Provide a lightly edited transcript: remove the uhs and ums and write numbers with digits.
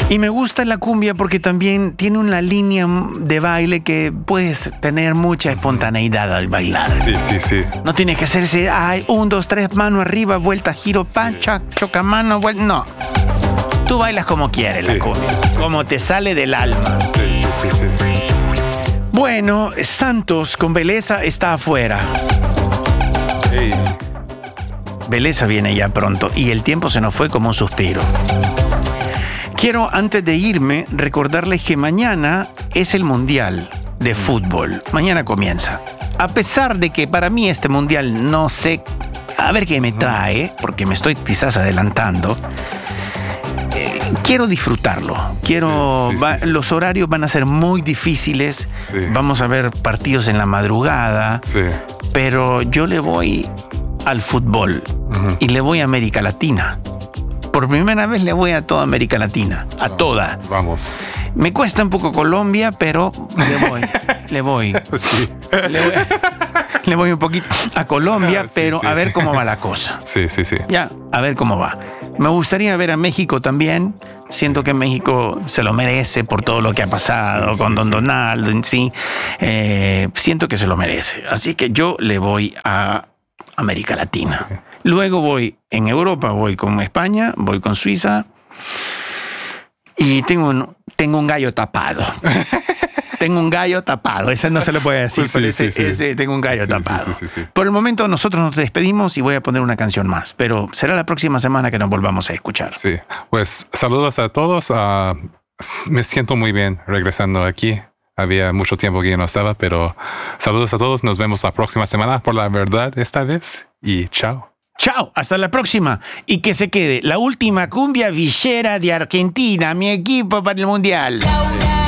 Y me gusta la cumbia porque también tiene una línea de baile que puedes tener mucha espontaneidad al bailar. Sí. No tienes que hacerse, 1, 2, 3, mano arriba, vuelta, giro, pancha, choca mano, vuelta. No. Tú bailas como quieres la cumbia, como te sale del alma. Sí. Bueno, Santos con Beleza está afuera. Hey. Beleza viene ya pronto y el tiempo se nos fue como un suspiro. Quiero, antes de irme, recordarles que mañana es el Mundial de Fútbol. Mañana comienza. A pesar de que para mí este Mundial no sé a ver qué me trae, porque me estoy quizás adelantando, quiero disfrutarlo. Los horarios van a ser muy difíciles. Sí. Vamos a ver partidos en la madrugada. Sí. Pero yo le voy al fútbol y le voy a América Latina. Por primera vez le voy a toda América Latina, a toda. Vamos. Me cuesta un poco Colombia, pero le voy. Sí. Le voy un poquito a Colombia, pero a ver cómo va la cosa. Sí. Ya, a ver cómo va. Me gustaría ver a México también. Siento que México se lo merece por todo lo que ha pasado con Don Donaldo en sí. Siento que se lo merece. Así que yo le voy a América Latina. Sí. Luego voy en Europa, voy con España, voy con Suiza y tengo un gallo tapado. Tengo un gallo tapado, ese no se le puede decir, pero ese tengo un gallo tapado. Sí. Por el momento nosotros nos despedimos y voy a poner una canción más, pero será la próxima semana que nos volvamos a escuchar. Sí, pues saludos a todos. Me siento muy bien regresando aquí. Había mucho tiempo que yo no estaba, pero saludos a todos. Nos vemos la próxima semana por La Verdad esta vez y chao. Chao, hasta la próxima. Y que se quede la última cumbia villera de Argentina, mi equipo para el Mundial.